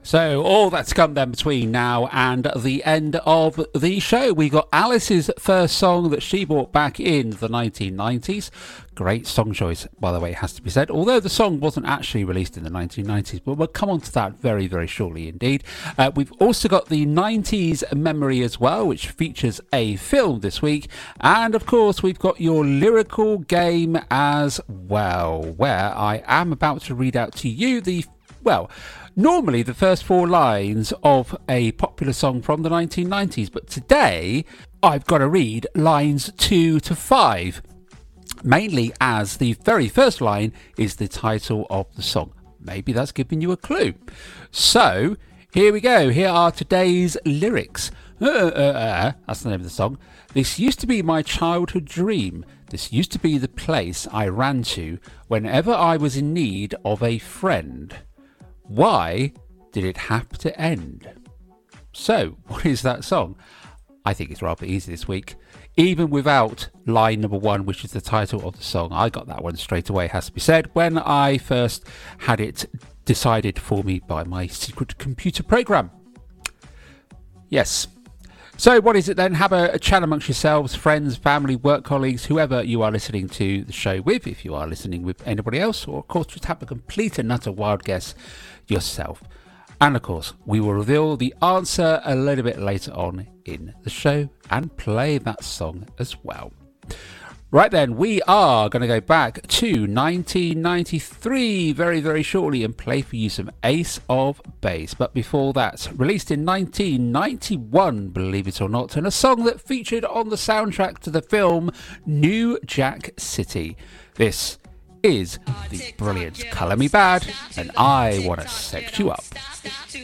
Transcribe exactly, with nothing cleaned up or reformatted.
So all that's come then between now and the end of the show. We got Alice's first song that she brought back in the nineteen nineties. Great song choice, by the way, it has to be said. Although the song wasn't actually released in the nineteen nineties, but we'll come on to that very, very shortly indeed. Uh, we've also got the nineties memory as well, which features a film this week. And of course, we've got your lyrical game as well, where I am about to read out to you the, well, normally the first four lines of a popular song from the nineteen nineties, but today I've got to read lines two to five, mainly as the very first line is the title of the song. Maybe that's giving you a clue. So here we go. Here are today's lyrics. Uh, uh, uh, that's the name of the song. This used to be my childhood dream. This used to be the place I ran to whenever I was in need of a friend. Why did it have to end? So, what is that song? I think it's rather easy this week. Even without line number one, which is the title of the song, I got that one straight away, has to be said, when I first had it decided for me by my secret computer program. Yes. So what is it then? Have a, a chat amongst yourselves, friends, family, work colleagues, whoever you are listening to the show with, if you are listening with anybody else, or of course just have a complete and utter wild guess yourself. And of course, we will reveal the answer a little bit later on in the show and play that song as well. Right then, we are going to go back to nineteen ninety-three very, very shortly and play for you some Ace of Base. But before that, released in nineteen ninety-one, believe it or not, and a song that featured on the soundtrack to the film New Jack City. This is the brilliant Colour Me Badd, and I Want to Sex You Up.